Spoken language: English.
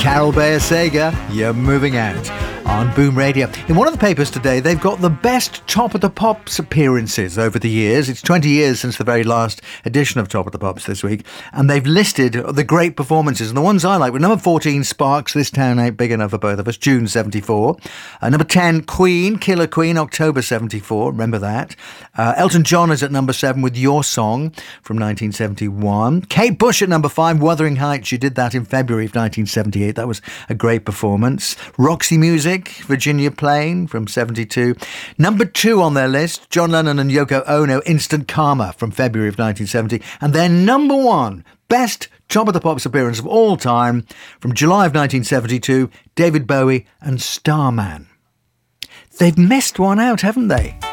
Carol Bayer-Sager, You're Moving Out on Boom Radio. In one of the papers today, they've got the best Top of the Pops appearances over the years. It's 20 years since the very last edition of Top of the Pops this week, and they've listed the great performances. And the ones I like were number 14, Sparks, This Town Ain't Big Enough for Both of Us, June 74. Number 10, Queen, Killer Queen, October 74. Remember that. Elton John is at number 7 with Your Song from 1971. Kate Bush at number 5, Wuthering Heights. She did that in February of 1978. That was a great performance. Roxy Music, Virginia Plain from 72. Number 2 on their list, John Lennon and Yoko Ono, Instant Karma from February of 1970. And their number 1 best Top of the Pops appearance of all time from July of 1972, David Bowie and Starman. They've missed one out, haven't they?